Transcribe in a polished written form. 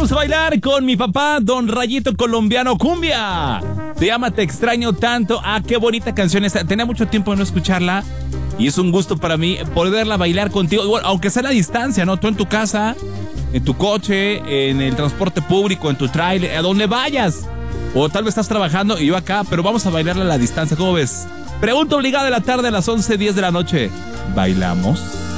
vamos a bailar con mi papá, Don Rayito Colombiano Cumbia. Se llama Te extraño tanto. Ah, qué bonita canción esta. Tenía mucho tiempo de no escucharla y es un gusto para mí poderla bailar contigo. Bueno, aunque sea a la distancia, ¿no? Tú en tu casa, en tu coche, en el transporte público, en tu trailer, a donde vayas. O tal vez estás trabajando y yo acá, pero vamos a bailarla a la distancia. ¿Cómo ves? Pregunta obligada de la tarde a las 11:10 de la noche. ¿Bailamos?